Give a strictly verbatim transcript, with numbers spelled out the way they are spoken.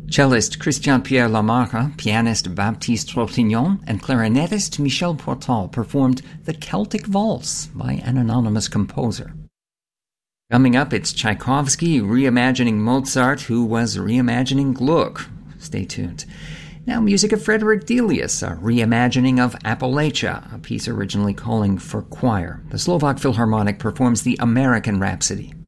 Cellist Christian-Pierre Lamarre, pianist Baptiste Tropignon, and clarinetist Michel Portal performed The Celtic Valse by an anonymous composer. Coming up, it's Tchaikovsky reimagining Mozart, who was reimagining Gluck. Stay tuned. Now, music of Frederick Delius, a reimagining of Appalachia, a piece originally calling for choir. The Slovak Philharmonic performs the American Rhapsody.